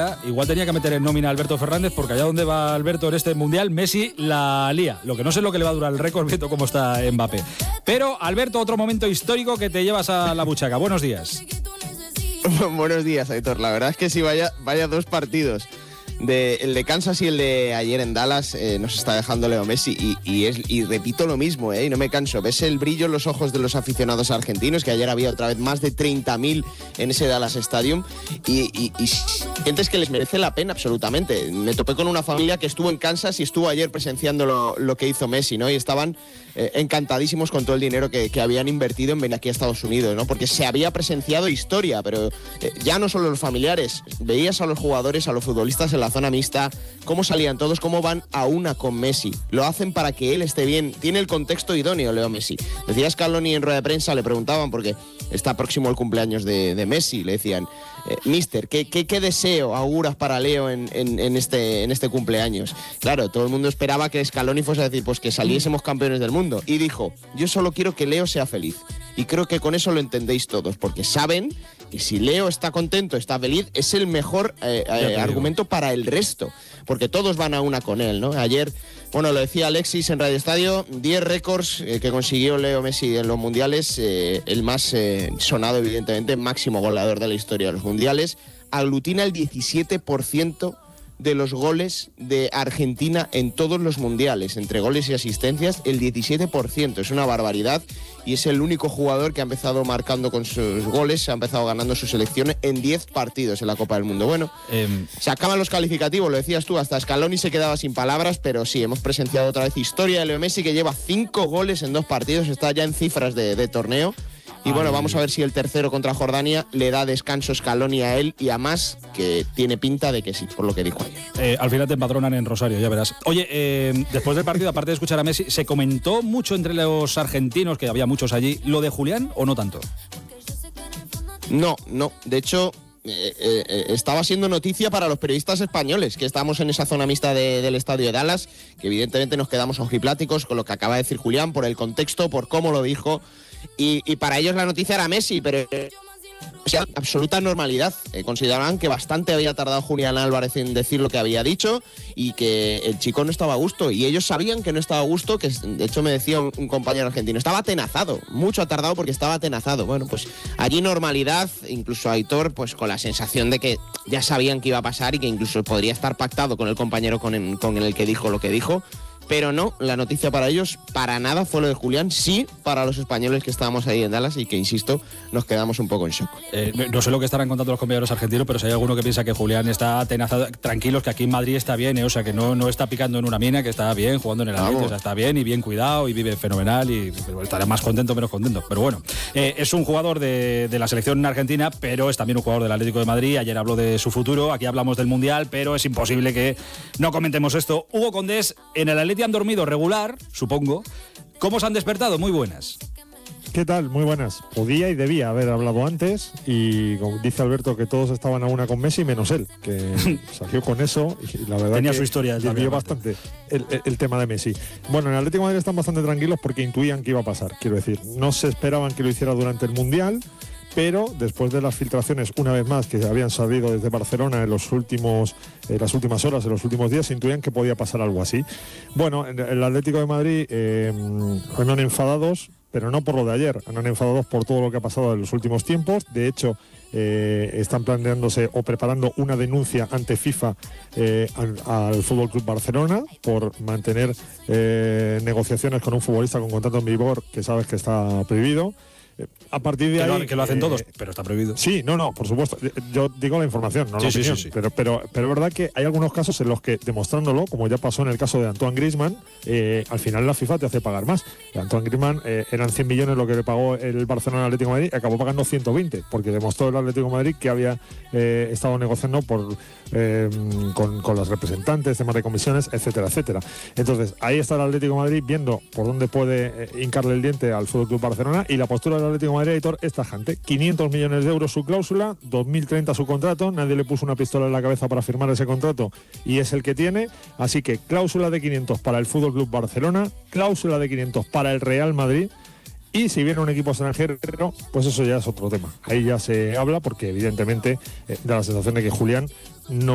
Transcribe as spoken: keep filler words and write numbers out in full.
Buchaca, igual tenía que meter en nómina a Alberto Fernández, porque allá donde va Alberto en este Mundial, Messi la lía. Lo que no sé es lo que le va a durar el récord, viendo cómo está Mbappé. Pero, Alberto, otro momento histórico que te llevas a la Buchaca. Buenos días. Buenos días, Aitor. La verdad es que sí, vaya, vaya dos partidos. De, el de Kansas y el de ayer en Dallas eh, nos está dejando Leo Messi y, y, es, y repito lo mismo, eh, y no me canso. Ves el brillo en los ojos de los aficionados argentinos, que ayer había otra vez más de treinta mil en ese Dallas Stadium, y, y, y sientes que les merece la pena absolutamente. Me topé con una familia que estuvo en Kansas y estuvo ayer presenciando lo, lo que hizo Messi, ¿no? Y estaban eh, encantadísimos con todo el dinero que, que habían invertido en venir aquí a Estados Unidos, ¿no? Porque se había presenciado historia, pero eh, ya no solo los familiares, veías a los jugadores, a los futbolistas en la zona mixta, cómo salían todos, cómo van a una con Messi. Lo hacen para que él esté bien. Tiene el contexto idóneo, Leo Messi. Decía Scaloni en rueda de prensa, le preguntaban, porque está próximo el cumpleaños de, de Messi, le decían, eh, Mister, ¿qué, qué, ¿qué deseo auguras para Leo en, en, en, este, en este cumpleaños? Claro, todo el mundo esperaba que Scaloni fuese a decir, pues que saliésemos campeones del mundo. Y dijo, yo solo quiero que Leo sea feliz. Y creo que con eso lo entendéis todos, porque saben que si Leo está contento, está feliz, es el mejor eh, eh, argumento para el resto, porque todos van a una con él, ¿no? Ayer, bueno, lo decía Alexis en Radio Estadio, diez récords eh, que consiguió Leo Messi en los mundiales, eh, el más eh, sonado, evidentemente, máximo goleador de la historia de los mundiales, aglutina el diecisiete por ciento de los goles de Argentina en todos los mundiales, entre goles y asistencias, el diecisiete por ciento, es una barbaridad, y es el único jugador que ha empezado marcando con sus goles, ha empezado ganando sus selecciones en diez partidos en la Copa del Mundo. Bueno, eh, se acaban los calificativos, lo decías tú, hasta Scaloni se quedaba sin palabras, pero sí, hemos presenciado otra vez historia de Leo Messi, que lleva cinco goles en dos partidos, está ya en cifras de, de torneo. Y bueno, vamos a ver si el tercero contra Jordania le da descanso Scaloni a él y a más, que tiene pinta de que sí, por lo que dijo ayer. Eh, al final te empadronan en Rosario, ya verás. Oye, eh, después del partido, aparte de escuchar a Messi, ¿se comentó mucho entre los argentinos, que había muchos allí, lo de Julián o no tanto? No, no. De hecho, eh, eh, estaba siendo noticia para los periodistas españoles, que estamos en esa zona mixta de, del estadio de Dallas, que evidentemente nos quedamos ojipláticos con lo que acaba de decir Julián, por el contexto, por cómo lo dijo. Y, y para ellos la noticia era Messi, pero eh, o sea, absoluta normalidad. Eh, consideraban que bastante había tardado Julián Álvarez en decir lo que había dicho y que el chico no estaba a gusto. Y ellos sabían que no estaba a gusto, que de hecho me decía un, un compañero argentino, estaba atenazado, mucho ha tardado porque estaba atenazado. Bueno, pues allí normalidad, incluso Aitor, pues con la sensación de que ya sabían que iba a pasar y que incluso podría estar pactado con el compañero con el, con el que dijo lo que dijo. Pero no, la noticia para ellos para nada fue lo de Julián, sí para los españoles que estábamos ahí en Dallas y que, insisto, nos quedamos un poco en shock. Eh, no, no sé lo que estarán contando los compañeros argentinos, pero si hay alguno que piensa que Julián está atenazado, tranquilos, que aquí en Madrid está bien, eh, o sea, que no, no está picando en una mina, que está bien, jugando en el ambiente, o sea, está bien y bien cuidado y vive fenomenal y estará más contento o menos contento. Pero bueno, eh, es un jugador de, de la selección argentina, pero es también un jugador del Atlético de Madrid. Ayer habló de su futuro, aquí hablamos del Mundial, pero es imposible que no comentemos esto. Hugo Condés, en el Atleti han dormido regular, supongo. ¿Cómo se han despertado? Muy buenas. ¿Qué tal? Muy buenas. Podía y debía haber hablado antes y como dice Alberto que todos estaban a una con Messi menos él, que salió con eso y la verdad tenía que su historia. cambió bastante el, el, el tema de Messi. Bueno, en el Atlético de Madrid están bastante tranquilos porque intuían que iba a pasar, quiero decir. No se esperaban que lo hiciera durante el Mundial, pero después de las filtraciones, una vez más, que habían salido desde Barcelona en los últimos, en las últimas horas, en los últimos días, se intuían que podía pasar algo así. Bueno, el Atlético de Madrid eh, andan enfadados, pero no por lo de ayer, andan enfadados por todo lo que ha pasado en los últimos tiempos. De hecho, eh, están planteándose o preparando una denuncia ante FIFA eh, al, al Fútbol Club Barcelona por mantener eh, negociaciones con un futbolista con contrato en vigor que sabes que está prohibido. A partir de que ahí... Lo, que lo hacen eh, todos, pero está prohibido. Sí, no, no, por supuesto. Yo digo la información, no sí, la sí, opinión. Sí, sí. Pero, pero, pero es verdad que hay algunos casos en los que, demostrándolo, como ya pasó en el caso de Antoine Griezmann, eh, al final la FIFA te hace pagar más. Antoine Griezmann eh, eran cien millones lo que le pagó el Barcelona al Atlético de Madrid, acabó pagando ciento veinte, porque demostró el Atlético de Madrid que había eh, estado negociando por, eh, con, con los representantes, temas de comisiones, etcétera, etcétera. Entonces, ahí está el Atlético de Madrid viendo por dónde puede eh, hincarle el diente al Fútbol Club Barcelona, y la postura del Atlético de Madrid, Editor, es tajante. quinientos millones de euros su cláusula, dos mil treinta su contrato, nadie le puso una pistola en la cabeza para firmar ese contrato y es el que tiene, así que cláusula de quinientos para el Fútbol Club Barcelona, cláusula de quinientos para el Real Madrid, y si viene un equipo extranjero, pues eso ya es otro tema. Ahí ya se habla porque evidentemente eh, da la sensación de que Julián no